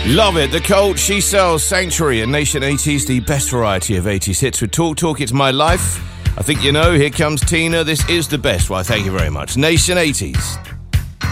Love it. The Cult, She Sells, Sanctuary, and Nation 80s, the best variety of 80s hits with Talk Talk. It's my life. I think you know. Here comes Tina. This is the best. Why, thank you very much. Nation 80s.